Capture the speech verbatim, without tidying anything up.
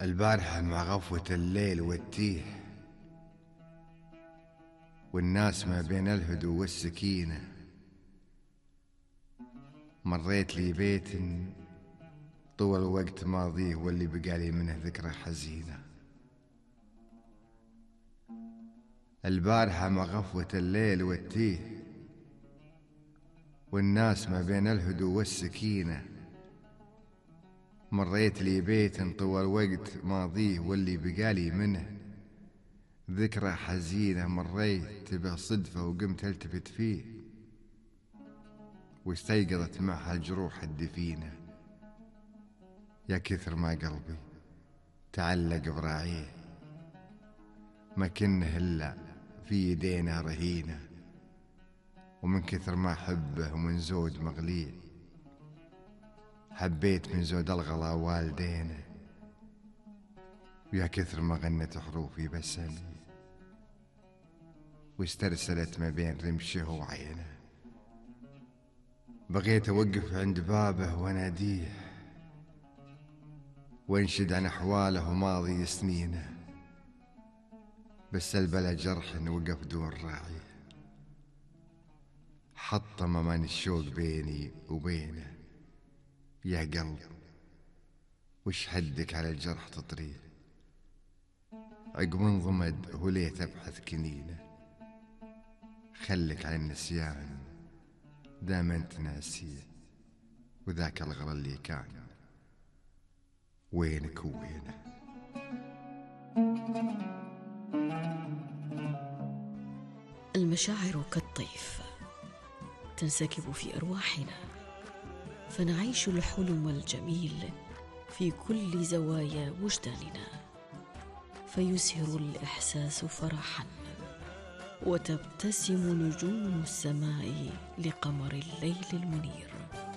البارحة مع غفوة الليل والتيه، والناس ما بين الهدوء والسكينة، مريت لي بيت طول الوقت ماضيه واللي بقالي منه ذكرى حزينة. البارحة مع غفوة الليل والتيه، والناس ما بين الهدوء والسكينة، مريت لي بيت طول وقت ماضيه واللي بقالي منه ذكرى حزينة. مريت به صدفة وقمت التفت فيه، واستيقظت معها الجروح الدفينة. يا كثر ما قلبي تعلق براعيه، ما كنه إلا في يدينا رهينة، ومن كثر ما حبه ومن زود مغليه، حبيت من زود الغلا والدينا. ويا كثر ما غنت حروفي بسمي، واسترسلت ما بين رمشه وعينه. بغيت أوقف عند بابه واناديه، وانشد عن أحواله وماضي سنينه، بس البلا جرح وقف دون راعيه، حطم أمان الشوق بيني وبينه. يا قلب وش حدك على الجرح تطريه، عقب انضمد وليه تبحث كنينه. خلك على النسيان دام انت ناسيه، وذاك الغلا اللي كان وينك ووينه. المشاعر كالطيف تنسكب في أرواحنا، فنعيش الحلم الجميل في كل زوايا وجداننا، فيسهر الإحساس فرحا، وتبتسم نجوم السماء لقمر الليل المنير.